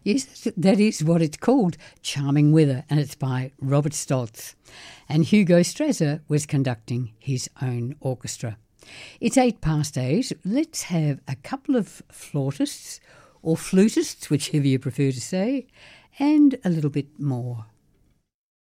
Yes, that is what it's called, Charming Weather, and it's by Robert Stoltz. And Hugo Strasser was conducting his own orchestra. It's 8:08. Let's have a couple of flautists, or flutists, whichever you prefer to say, and a little bit more.